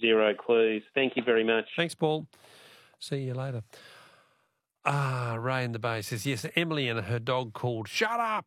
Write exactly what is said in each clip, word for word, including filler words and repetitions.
zero clues. Thank you very much. Thanks, Paul. See you later. Ah, Ray in the Bay says, yes, Emily and her dog called Shut Up.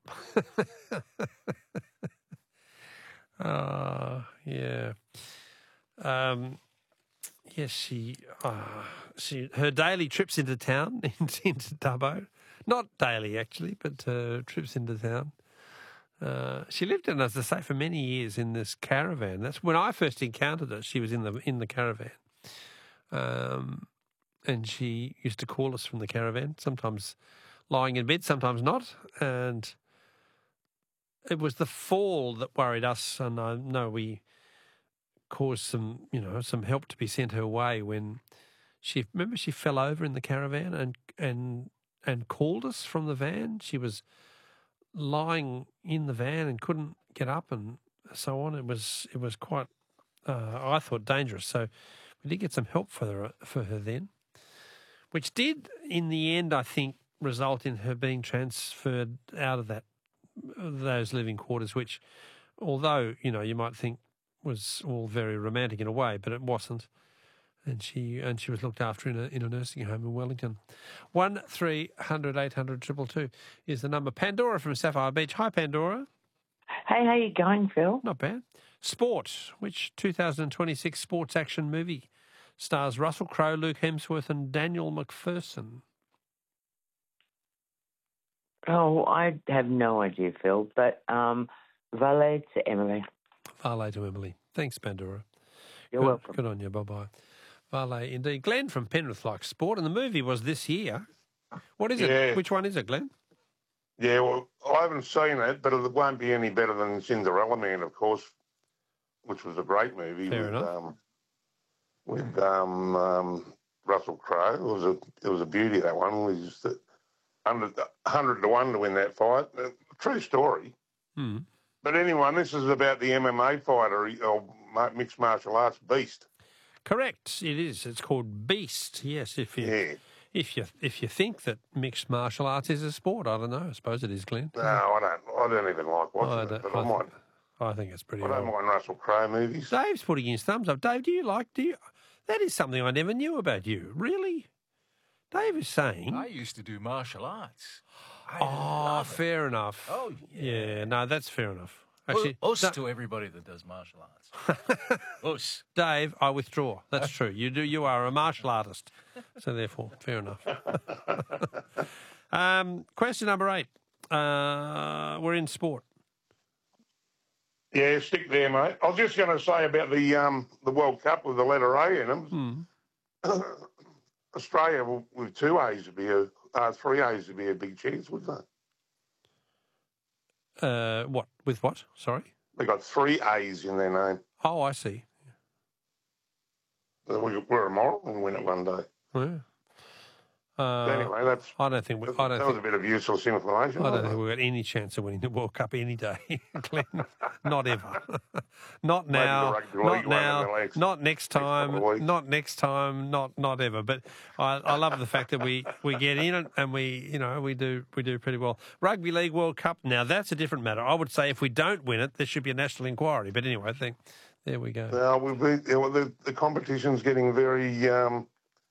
Ah, yeah. Um, yes, she, uh, she, her daily trips into town, into Dubbo, not daily actually, but uh, trips into town. Uh, she lived in, as I say, for many years in this caravan. That's when I first encountered her. She was in the in the caravan, um, and she used to call us from the caravan. Sometimes lying in bed, sometimes not. And it was the fall that worried us. And I know we caused some, you know, some help to be sent her way when she. Remember, she fell over in the caravan and and and called us from the van. She was lying in the van and couldn't get up and so on. It was it was quite, uh, I thought, dangerous. So we did get some help for her, for her then, which did, in the end, I think, result in her being transferred out of that those living quarters, which, although, you know, you might think was all very romantic in a way, but it wasn't. And she and she was looked after in a in a nursing home in Wellington. One three hundred eight hundred triple two is the number. Pandora from Sapphire Beach. Hi, Pandora. Hey, how you going, Phil? Not bad. Sport. Which two thousand twenty-six sports action movie stars Russell Crowe, Luke Hemsworth, and Daniel McPherson? Oh, I have no idea, Phil. But um, valet to Emily. Valet to Emily. Thanks, Pandora. You're good, welcome. Good on you. Bye bye. Valet, indeed. Glenn from Penrith likes sport, and the movie was this year. What is Yeah. it? Which one is it, Glenn? Yeah, well, I haven't seen it, but it won't be any better than Cinderella Man, of course, which was a great movie. Fair with, enough. Um, with um, um, Russell Crowe. It was a it was a beauty, that one. It was just one hundred to one to win that fight. Uh, true story. Hmm. But anyway, this is about the M M A fighter, or mixed martial arts beast. Correct. It is. It's called Beast. Yes. If you Yeah. if you if you think that mixed martial arts is a sport, I don't know. I suppose it is, Glenn. No, I don't. I don't even like watching I it, don't- but I I, might. think- I think it's pretty. I don't well. mind Russell Crowe movies. Dave's putting his thumbs up. Dave, do you like? Do you? That is something I never knew about you. Really? Dave is saying. I used to do martial arts. I Oh, love it. fair enough. Oh, yeah. No, that's fair enough. Actually, Actually, us Da- to everybody that does martial arts. Us. Dave, I withdraw. That's true. You do. You are a martial artist, so therefore, fair enough. um, question number eight. Uh, we're in sport. Yeah, stick there, mate. I was just going to say about the um, the World Cup with the letter A in them. Hmm. Australia w- with two A's would be a uh, three A's would be a big chance, wouldn't they? Uh, what with what? Sorry. They got three A's in their name. Oh, I see. We- We're a moral and win it one day. Yeah. Uh, anyway, that's I don't think we, that, I don't that was think a bit of useless information. I don't wasn't think it? we've got any chance of winning the World Cup any day, Glenn. Not ever. Not Maybe the now. rugby Not league one in the now. next- Not next couple time. of weeks. Not next time. Not not ever. But I, I love the fact that we, we get in it and we you know we do we do pretty well. Rugby League World Cup. Now that's a different matter. I would say if we don't win it, there should be a national inquiry. But anyway, I think there we go. Now we've been, you know, the the competition's getting very um,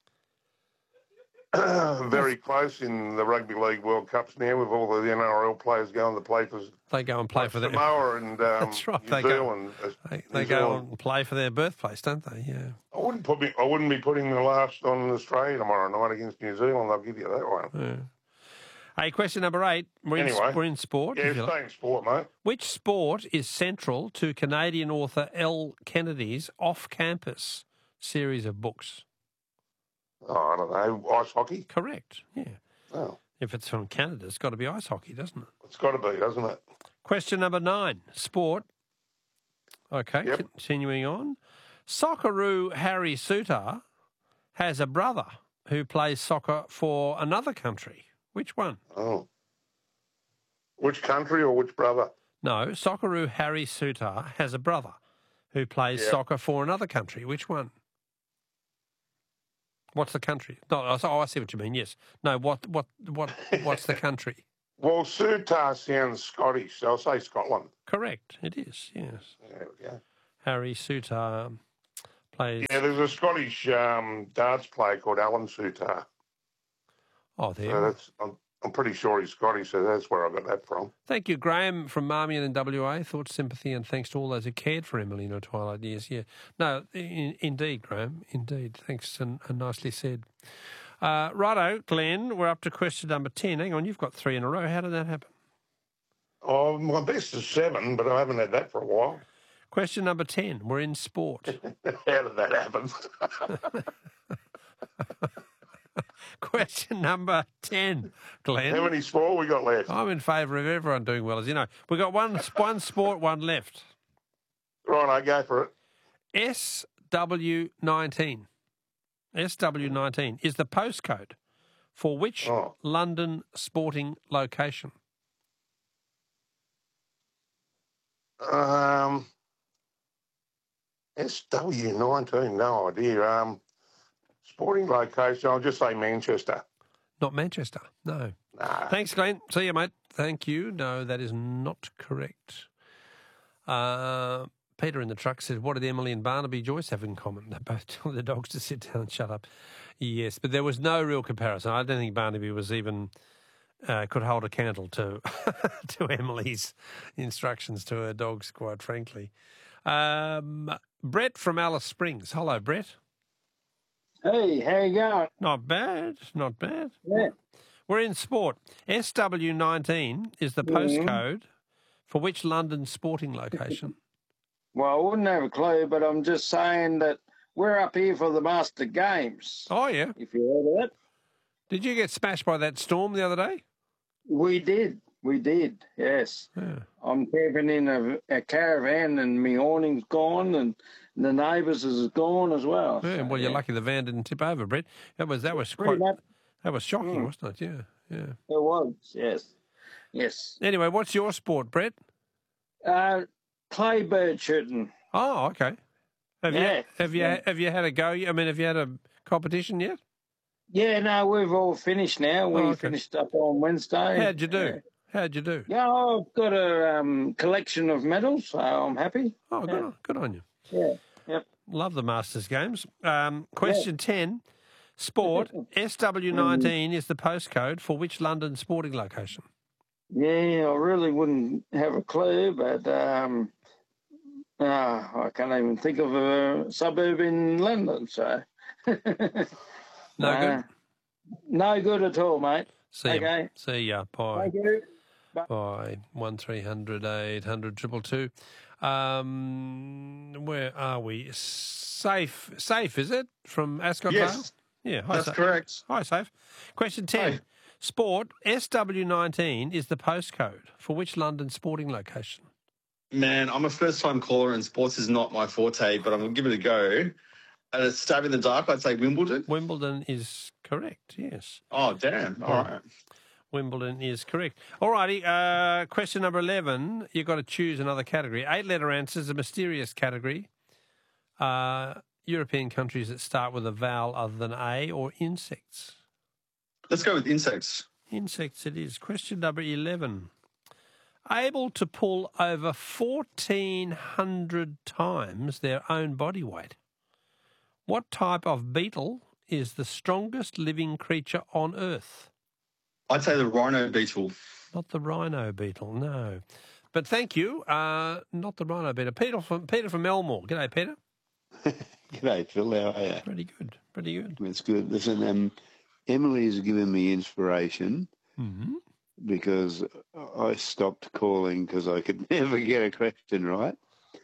very close in the Rugby League World Cups now, with all the N R L players going to play for They go and play for their. Samoa and um, That's right. New They go. Zealand. uh, They, New they go Zealand. and play for their birthplace, don't they? Yeah. I wouldn't put me, I wouldn't be putting the last on Australia tomorrow night against New Zealand. I'll give you that one. Yeah. Hey, question number eight. We're, Anyway. in, we're in sport. Yeah, if you like. stay in sport, mate. Which sport is central to Canadian author Elle Kennedy's off-campus series of books? Oh, I don't know. Ice hockey? Correct. Yeah. Oh, If it's from Canada, it's got to be ice hockey, doesn't it? it's got to be, doesn't it? Question number nine. Sport. Okay, Yep. continuing on. Socceroo Harry Suter has a brother who plays soccer for another country. Which one? Oh. Which country or which brother? No, Socceroo Harry Suter has a brother who plays Yep. soccer for another country. Which one? What's the country? No, oh, I see what you mean. Yes. No. What? What? What? What's the country? Well, Sutar sounds Scottish, so I'll say Scotland. Correct. It is. Yes. There we go. Harry Suter Plays. Yeah, there's a Scottish um, darts player called Alan Sutar. Oh, there. So that's I'm, I'm pretty sure he's Scottish, so that's where I got that from. Thank you, Graham from Marmion in W A. Thoughts, sympathy, and thanks to all those who cared for Emily in her twilight years. Yeah, no, in, indeed, Graham, indeed. Thanks, and, and nicely said. Uh, righto, Glenn, we're up to question number ten. Hang on, you've got three in a row. How did that happen? Oh, my best is seven, but I haven't had that for a while. Question number ten. We're in sport. How did that happen? Question number ten, Glenn. How many sport we got left? I'm in favour of everyone doing well, as you know. We've got one, one sport, one left. Right, I go for it. S W nineteen. S W nineteen is the postcode for which Oh. London sporting location? Um, S W nineteen, no idea. Um, sporting location, I'll just say Manchester. Not Manchester, no. Nah. Thanks, Glenn. See you, mate. Thank you. No, that is not correct. Uh, Peter in the truck said, what did Emily and Barnaby Joyce have in common? They both told the dogs to sit down and shut up. Yes, but there was no real comparison. I don't think Barnaby was even... Uh, could hold a candle to to Emily's instructions to her dogs, quite frankly. Um, Brett from Alice Springs. Hello, Brett. Hey, how you going? Not bad, not bad. Yeah. We're in sport. S W nineteen is the postcode for which London sporting location? Well, I wouldn't have a clue, but I'm just saying that we're up here for the Master Games. Oh, yeah. If you heard of it. Did you get smashed by that storm the other day? We did. We did, yes. Yeah. I'm camping in a, a caravan and my awning's gone and the neighbours is gone as well. Yeah, So, well, you're yeah. lucky the van didn't tip over, Brett. That was that was Pretty quite much that was shocking, Mm. wasn't it? Yeah, yeah. it was, yes. Yes. Anyway, what's your sport, Brett? Uh, clay bird shooting. Oh, okay. Have Yeah. you have you Yeah. have you had a go? I mean, have you had a competition yet? Yeah, no, we've all finished now. We Oh, okay. finished up on Wednesday. How'd you do? Yeah. How'd you do? Yeah, I've got a um, collection of medals, so I'm happy. Oh, good, Yeah. on, good on you. Yeah, yep. Love the Masters games. Um, question ten. Sport. S W nineteen is the postcode for which London sporting location? Yeah, I really wouldn't have a clue, but um, uh, I can't even think of a suburb in London, so. No Uh, good. No good at all, mate. See ya. okay. See ya. Bye. Thank you. By one three hundred eight hundred two two two. Um, where are we? Safe, safe is it from Ascot Vale? Yes, Yeah, hi, that's Safe. correct. Hi, Safe. Question ten. Hi. Sport. S W nineteen is the postcode for which London sporting location? Man, I'm a first-time caller, and sports is not my forte, but I'm going to give it a go. At a stab in the dark, I'd say Wimbledon. Wimbledon is correct. Yes. Oh, damn. All right. Wimbledon is correct. All righty. Uh, question number eleven. You've got to choose another category. Eight-letter answers, a mysterious category. Uh, European countries that start with a vowel other than A, or insects. Let's go with insects. Insects it is. Question number eleven. Able to pull over fourteen hundred times their own body weight. What type of beetle is the strongest living creature on Earth? I'd say the rhino beetle. Not the rhino beetle, no. But thank you. Uh, not the rhino beetle. Peter from Peter from Elmore. G'day, Peter. G'day, Phil. How are you? Pretty good. Pretty good. It's good. Listen, um, Emily's given me inspiration Mm-hmm. because I stopped calling because I could never get a question right.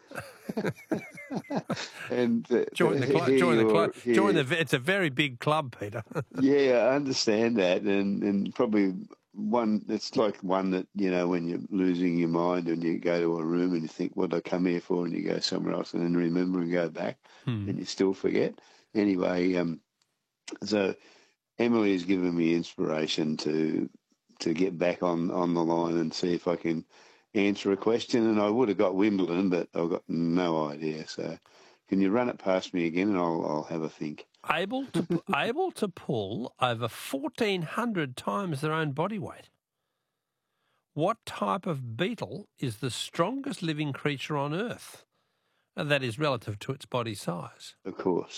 and uh, Join the club. here Join the you're- club. Join here- the. It's a very big club, Peter. Yeah, I understand that, and and probably one. It's like one that you know when you're losing your mind and you go to a room and you think, "What did I come here for?" and you go somewhere else and then remember and go back, Hmm. and you still forget. Anyway, um, so Emily has given me inspiration to to get back on, on the line and see if I can answer a question. And I would have got Wimbledon, but I've got no idea. So can you run it past me again and I'll, I'll have a think. Able to able to pull over fourteen hundred times their own body weight. What type of beetle is the strongest living creature on Earth? And that is relative to its body size. Of course.